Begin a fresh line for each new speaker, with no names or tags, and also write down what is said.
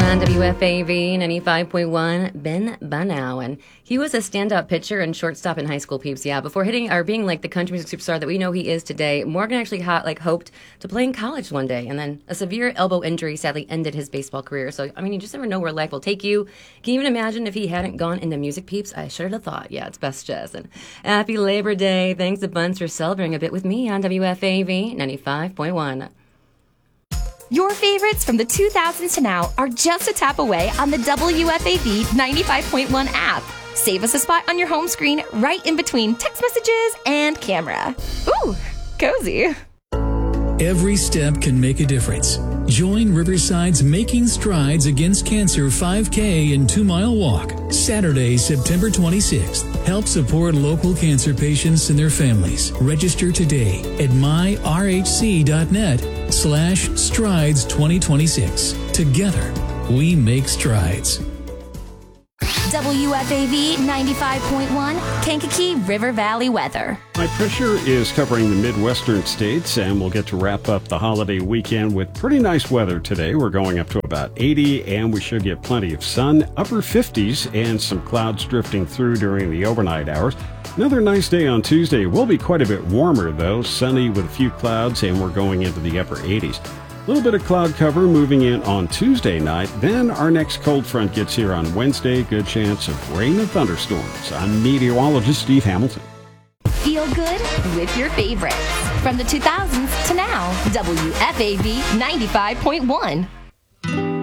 on WFAV 95.1, Ben Bunau. And he was a standout pitcher and shortstop in high school, peeps. Yeah, before hitting or being like the country music superstar that we know he is today, Morgan actually hoped to play in college one day. And then a severe elbow injury sadly ended his baseball career. So, I mean, you just never know where life will take you. Can you even imagine if he hadn't gone into music, peeps? I should have thought. Yeah, it's best jazz. And happy Labor Day. Thanks a bunch for celebrating a bit with me on WFAV 95.1.
Your favorites from the 2000s to now are just a tap away on the WFAV 95.1 app. Save us a spot on your home screen right in between text messages and camera. Ooh, cozy.
Every step can make a difference. Join Riverside's Making Strides Against Cancer 5K and 2-mile walk, Saturday, September 26th. Help support local cancer patients and their families. Register today at myrhc.net/strides 2026. Together, we make strides.
WFAV 95.1, Kankakee River Valley weather.
High pressure is covering the Midwestern states, and we'll get to wrap up the holiday weekend with pretty nice weather today. We're going up to about 80, and we should get plenty of sun, upper 50s, and some clouds drifting through during the overnight hours. Another nice day on Tuesday. Will be quite a bit warmer, though, sunny with a few clouds, and we're going into the upper 80s. A little bit of cloud cover moving in on Tuesday night. Then our next cold front gets here on Wednesday. Good chance of rain and thunderstorms. I'm meteorologist Steve Hamilton.
Feel good with your favorites. From the 2000s to now, WFAV 95.1.